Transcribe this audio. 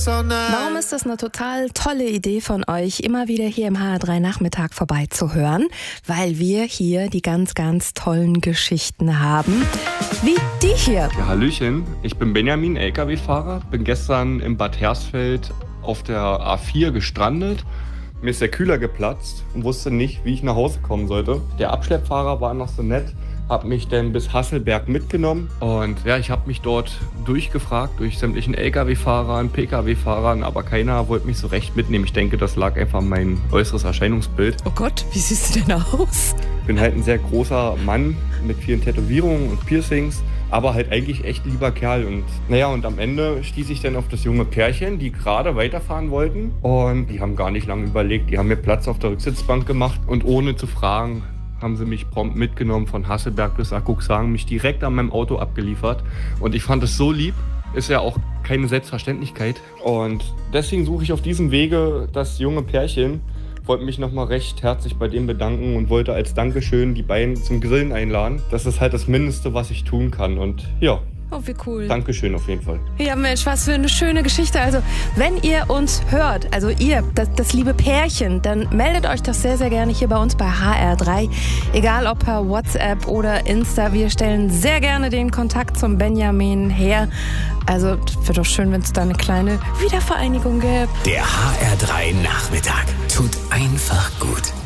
Warum ist das eine total tolle Idee von euch, immer wieder hier im HR3 Nachmittag vorbeizuhören? Weil wir hier die ganz, ganz tollen Geschichten haben, wie die hier. Ja, hallöchen, ich bin Benjamin, LKW-Fahrer, bin gestern in Bad Hersfeld auf der A4 gestrandet. Mir ist der Kühler geplatzt und wusste nicht, wie ich nach Hause kommen sollte. Der Abschleppfahrer war noch so nett, hat mich dann bis Hasselberg mitgenommen und ja, ich habe mich dort durchgefragt durch sämtlichen LKW-Fahrern, PKW-Fahrern, aber keiner wollte mich so recht mitnehmen. Ich denke, das lag einfach an mein äußeres Erscheinungsbild. Oh Gott, wie siehst du denn aus? Ich bin halt ein sehr großer Mann mit vielen Tätowierungen und Piercings, aber halt eigentlich echt lieber Kerl. Und naja, und am Ende stieß ich dann auf das junge Pärchen, die gerade weiterfahren wollten. Und die haben gar nicht lange überlegt. Die haben mir Platz auf der Rücksitzbank gemacht und ohne zu fragen, haben sie mich prompt mitgenommen von Hasselberg bis nach Cuxhaven, mich direkt an meinem Auto abgeliefert. Und ich fand es so lieb. Ist ja auch keine Selbstverständlichkeit. Und deswegen suche ich auf diesem Wege das junge Pärchen. Wollte mich nochmal recht herzlich bei dem bedanken und wollte als Dankeschön die beiden zum Grillen einladen. Das ist halt das Mindeste, was ich tun kann. Und ja. Oh, wie cool. Dankeschön auf jeden Fall. Ja, Mensch, was für eine schöne Geschichte. Also, wenn ihr uns hört, also ihr, das liebe Pärchen, dann meldet euch doch sehr, sehr gerne hier bei uns bei HR3. Egal ob per WhatsApp oder Insta. Wir stellen sehr gerne den Kontakt zum Benjamin her. Also, wäre doch schön, wenn es da eine kleine Wiedervereinigung gäbe. Der HR3 Nachmittag tut einfach gut.